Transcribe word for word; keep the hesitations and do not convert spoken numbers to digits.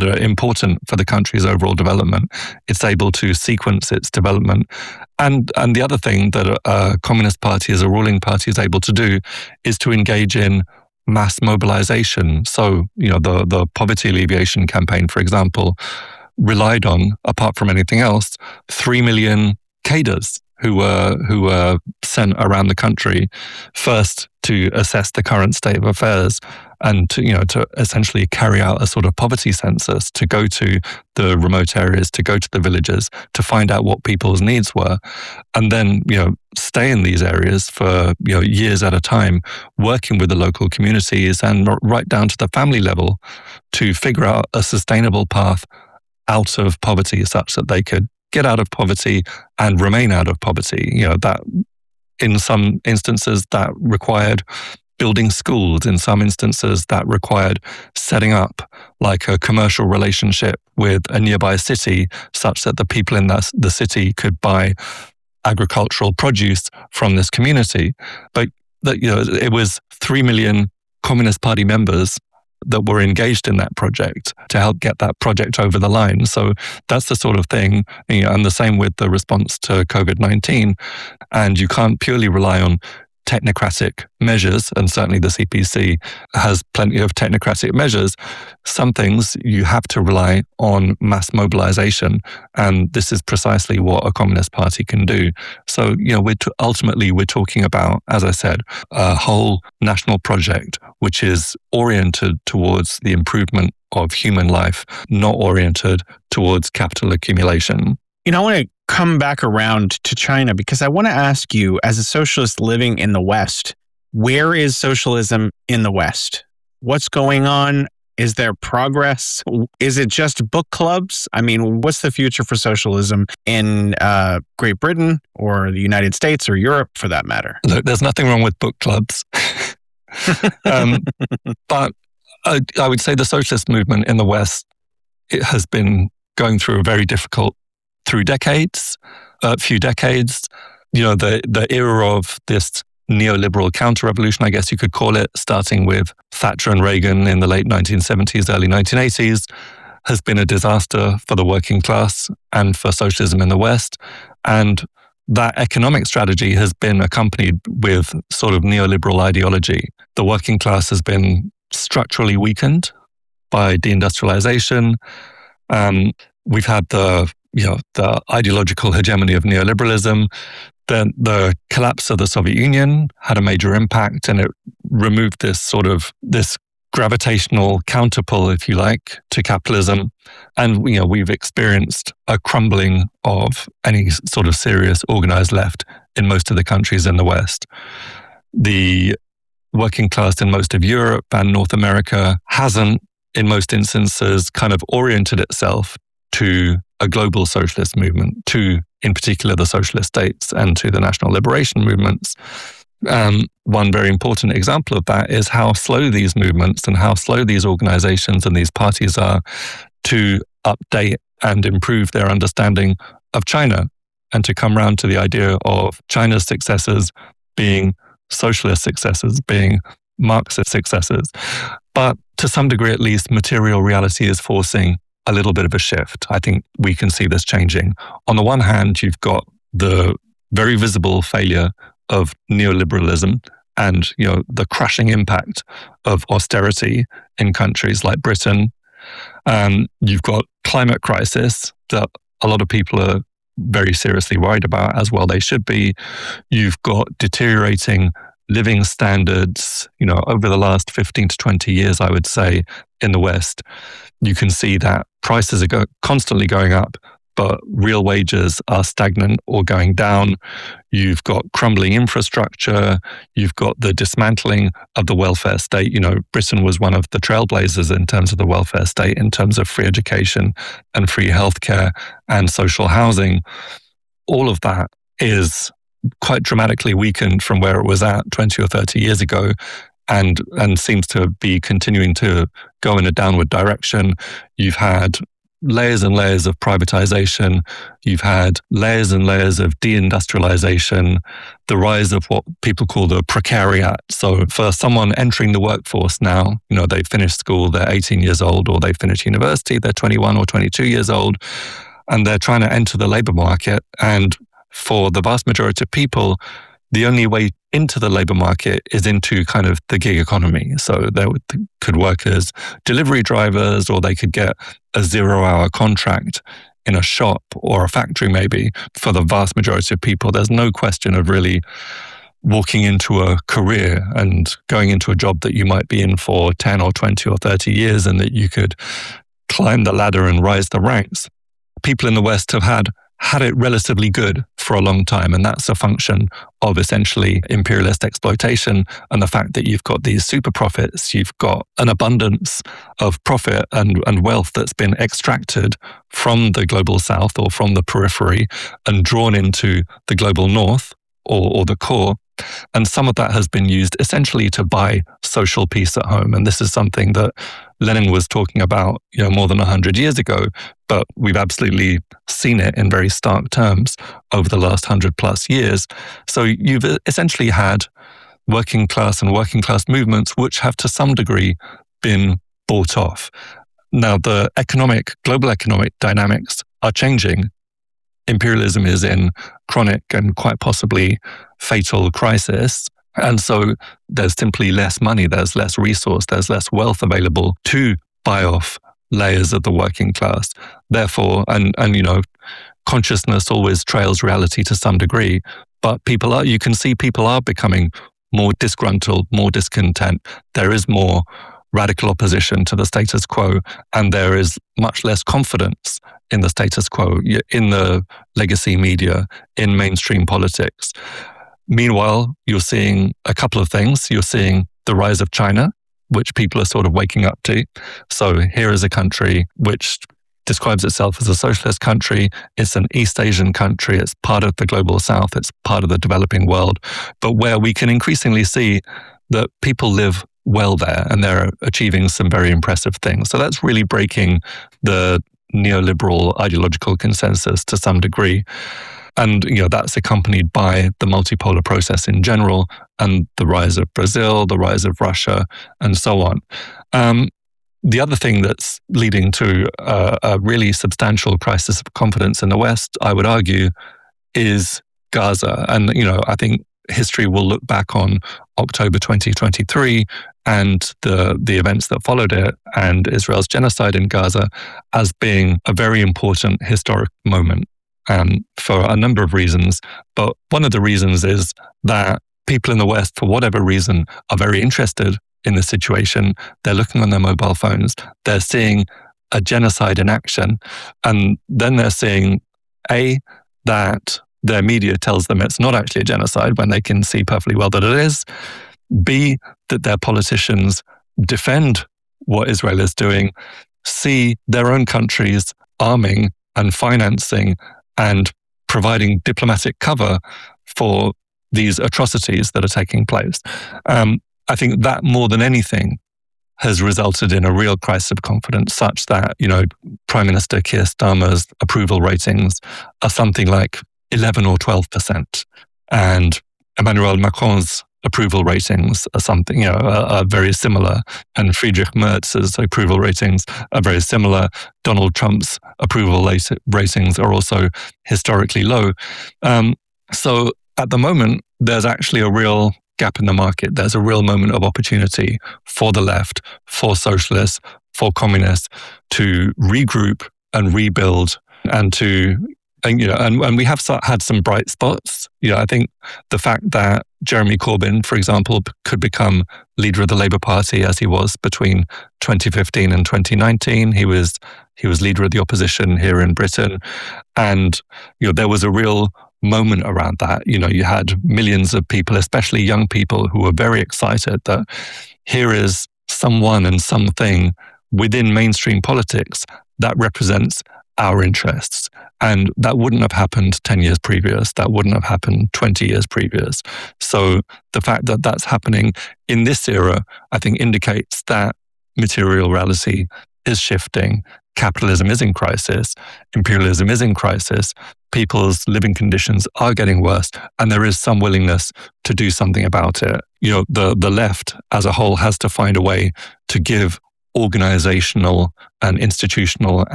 that are important for the country's overall development. It's able to sequence its development. And and the other thing that a Communist Party as a ruling party is able to do is to engage in mass mobilization. So, you know, the, the poverty alleviation campaign, for example, relied on, apart from anything else, three million cadres who were who were sent around the country, first to assess the current state of affairs and to, you know, to essentially carry out a sort of poverty census, to go to the remote areas, to go to the villages, to find out what people's needs were, and then, you know, stay in these areas for, you know, years at a time, working with the local communities and right down to the family level to figure out a sustainable path out of poverty such that they could get out of poverty and remain out of poverty. You know, that in some instances that required building schools. In some instances that required setting up like a commercial relationship with a nearby city such that the people in that, the city could buy agricultural produce from this community. But that, you know, it was three million Communist Party members that were engaged in that project to help get that project over the line. So that's the sort of thing, you know, and the same with the response to COVID nineteen. And you can't purely rely on technocratic measures, and certainly the C P C has plenty of technocratic measures. Some things you have to rely on mass mobilization, and this is precisely what a Communist Party can do. So, you know, we're t- ultimately we're talking about, as I said, a whole national project which is oriented towards the improvement of human life, not oriented towards capital accumulation. You know, I want to come back around to China because I want to ask you, as a socialist living in the West, where is socialism in the West? What's going on? Is there progress? Is it just book clubs? I mean, what's the future for socialism in uh, Great Britain or the United States or Europe, for that matter? Look, there's nothing wrong with book clubs. um, but I, I would say the socialist movement in the West, it has been going through a very difficult through decades, a few decades, you know, the, the era of this neoliberal counter-revolution, I guess you could call it, starting with Thatcher and Reagan in the late nineteen seventies, early nineteen eighties, has been a disaster for the working class and for socialism in the West. And that economic strategy has been accompanied with sort of neoliberal ideology. The working class has been structurally weakened by deindustrialization. Um, we've had the you know, the ideological hegemony of neoliberalism. Then the collapse of the Soviet Union had a major impact, and it removed this sort of, this gravitational counterpull, if you like, to capitalism. And, you know, we've experienced a crumbling of any sort of serious organized left in most of the countries in the West. The working class in most of Europe and North America hasn't, in most instances, kind of oriented itself to a global socialist movement, to, in particular, the socialist states and to the national liberation movements. Um, one very important example of that is how slow these movements and how slow these organizations and these parties are to update and improve their understanding of China and to come round to the idea of China's successors being socialist successors, being Marxist successors. But to some degree, at least, material reality is forcing a little bit of a shift. I think we can see this changing. On the one hand, you've got the very visible failure of neoliberalism and, you know, the crushing impact of austerity in countries like Britain. Um, you've got climate crisis that a lot of people are very seriously worried about, as well they should be. You've got deteriorating living standards, you know, over the last fifteen to twenty years, I would say, in the West. You can see that prices are go- constantly going up, but real wages are stagnant or going down. You've got crumbling infrastructure. You've got the dismantling of the welfare state. You know, Britain was one of the trailblazers in terms of the welfare state, in terms of free education and free healthcare and social housing. All of that is quite dramatically weakened from where it was at twenty or thirty years ago. And and seems to be continuing to go in a downward direction. You've had layers and layers of privatization. You've had layers and layers of deindustrialization, the rise of what people call the precariat. So for someone entering the workforce now, you know, they finished school, they're eighteen years old, or they finished university, they're twenty-one or twenty-two years old, and they're trying to enter the labor market. And for the vast majority of people, the only way into the labor market is into kind of the gig economy. So they would, could work as delivery drivers, or they could get a zero-hour contract in a shop or a factory maybe. For the vast majority of people, there's no question of really walking into a career and going into a job that you might be in for ten or twenty or thirty years, and that you could climb the ladder and rise the ranks. People in the West have had had it relatively good for a long time. And that's a function of essentially imperialist exploitation and the fact that you've got these super profits, you've got an abundance of profit and, and wealth that's been extracted from the global south or from the periphery and drawn into the global north or, or the core. And some of that has been used essentially to buy social peace at home. And this is something that Lenin was talking about, you know, more than one hundred years ago, but we've absolutely seen it in very stark terms over the last one hundred plus years. So you've essentially had working class and working class movements which have to some degree been bought off. Now, the economic, global economic dynamics are changing. Imperialism is in chronic and quite possibly fatal crisis. And so there's simply less money, there's less resource, there's less wealth available to buy off layers of the working class. Therefore, and, and you know, consciousness always trails reality to some degree, but people are, you can see people are becoming more disgruntled, more discontent. There is more radical opposition to the status quo, and there is much less confidence in the status quo, in the legacy media, in mainstream politics. Meanwhile, you're seeing a couple of things. You're seeing the rise of China, which people are sort of waking up to. So here is a country which describes itself as a socialist country. It's an East Asian country. It's part of the global south. It's part of the developing world, but where we can increasingly see that people live well there and they're achieving some very impressive things. So that's really breaking the neoliberal ideological consensus to some degree. And, you know, that's accompanied by the multipolar process in general and the rise of Brazil, the rise of Russia, and so on. Um, the other thing that's leading to a, a really substantial crisis of confidence in the West, I would argue, is Gaza. And, you know, I think history will look back on October twenty twenty-three and the, the events that followed it and Israel's genocide in Gaza as being a very important historic moment. Um, for a number of reasons. But one of the reasons is that people in the West, for whatever reason, are very interested in the situation. They're looking on their mobile phones. They're seeing a genocide in action. And then they're seeing, A, that their media tells them it's not actually a genocide when they can see perfectly well that it is. B, that their politicians defend what Israel is doing. C, their own countries arming and financing and providing diplomatic cover for these atrocities that are taking place. Um, I think that more than anything has resulted in a real crisis of confidence, such that, you know, Prime Minister Keir Starmer's approval ratings are something like eleven or twelve percent. And Emmanuel Macron's approval ratings are something, you know, are, are very similar. And Friedrich Merz's approval ratings are very similar. Donald Trump's approval late ratings are also historically low. Um, so at the moment, there's actually a real gap in the market. There's a real moment of opportunity for the left, for socialists, for communists to regroup and rebuild and to And, you know, and, and we have had some bright spots. You know, I think the fact that Jeremy Corbyn, for example, could become leader of the Labour Party as he was between twenty fifteen and twenty nineteen. He was he was leader of the opposition here in Britain, and you know there was a real moment around that. You know, you had millions of people, especially young people, who were very excited that here is someone and something within mainstream politics that represents our interests. And that wouldn't have happened ten years previous. That wouldn't have happened twenty years previous. So the fact that that's happening in this era, I think indicates that material reality is shifting, capitalism is in crisis, imperialism is in crisis, people's living conditions are getting worse, and there is some willingness to do something about it. You know, the, the left as a whole has to find a way to give organizational and institutional